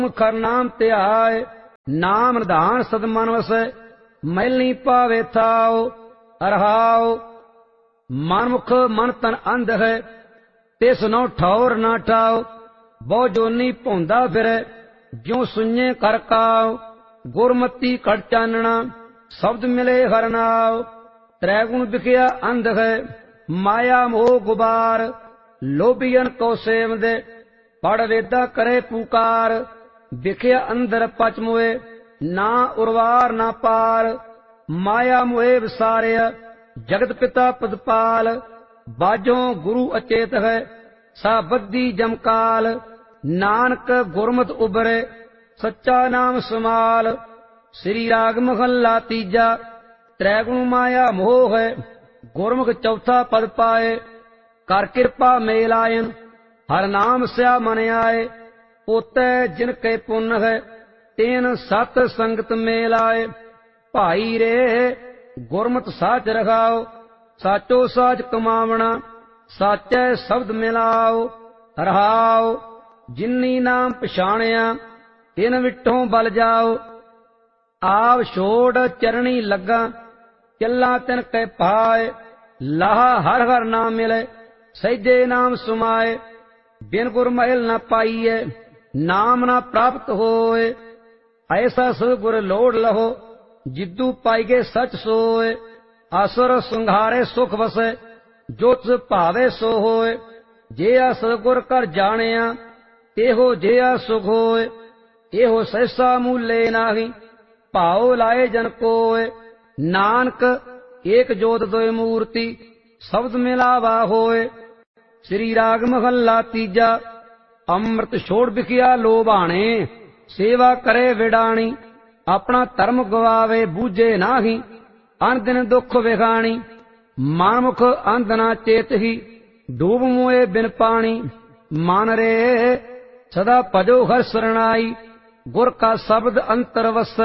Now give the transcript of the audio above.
खर नाम त्याय, नाम निधान सदमन वसै, मैलनी पावे थाओ। अरहाओ मनमुख मन तन अंध है, तिस नौ ठौर ना ठाओ। बहु जोनी भौंदा फिरै, ज्यों सुइए कर काओ। गुरमती कड़ चानना, शब्द मिले हर नाव। त्रैगुण बिखया अंध है, माया मोह गुबार। लोभियन को सेम दे, पढ़ वेदा करे पुकार। बिखया अंदर पच मोए, ना उर्वार ना पार। माया मोहे विसारिया, जगत पिता पदपाल। बाजों गुरु अचेत है, सा बद्दी जमकाल। नानक गुरमत उबरे, सच्चा नाम समाल। श्री राग महला तीजा, त्रैगुण माया मोह है। गुरमुख चौथा पद पाए, कर कृपा मेलायन। हर नाम स्या मन आए, पोतै जिन के पुन है। तेन सत संगत मेलाए, भाई रे गुरमत साच रखाओ। साचो साच कमावना, साचै शब्द मिलाओ। रहाओ जिन्नी नाम पछाणिया, तिन विठों बल जाओ। आप छोड़ चरणी लगा, चला तिन कै पाए। लाहा हर हर नाम मिले, सैजे नाम सुमाए। बिन गुर महल न पाइए, नाम न प्राप्त होए। ऐसा सदगुर लोड़ लहो, जिद्दू पाइगे सच सोए। असुर सुंघारे सुख वसे, जो तुझ भावे सो होए। जेया सदगुर कर जानिया, तेहो जेया सुख होए। एहो सहसा मूले नाही, भाव लाए जन कोय। नानक एक जोत दोय मूर्ति, शब्द मिलावा होए। श्री राग महला तीजा, अमृत छोड़ बिखिया लोभाणे। सेवा करे विडाणी, अपना धर्म गवावे बूझे नाही। अन दिन दुख विखाणी, मनमुख अंध ना चेत ही। डूब मोए बिन पानी, मन रे सदा भजो हर सरनाई। गुर का शब्द अंतर वस,